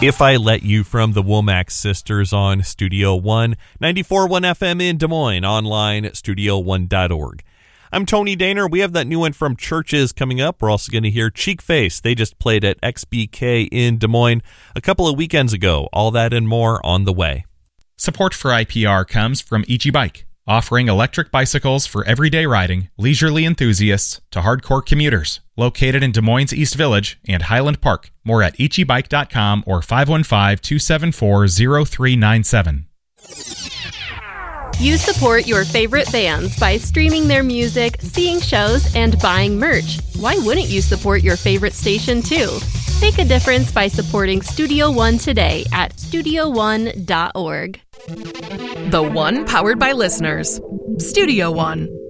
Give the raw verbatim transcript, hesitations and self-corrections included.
If I Let You from the Womack Sisters on Studio One, ninety-four point one F M in Des Moines, online, studio one dot org. I'm Tony Daner. We have that new one from Churches coming up. We're also going to hear Cheek Face. They just played at X B K in Des Moines a couple of weekends ago. All that and more on the way. Support for I P R comes from Ichi Bike, offering electric bicycles for everyday riding, leisurely enthusiasts to hardcore commuters. Located in Des Moines East Village and Highland Park. More at ichi bike dot com or five one five, two seven four, zero three nine seven. You support your favorite bands by streaming their music, seeing shows, and buying merch. Why wouldn't you support your favorite station too? Make a difference by supporting Studio One today at studio one dot org. The One powered by listeners. Studio One.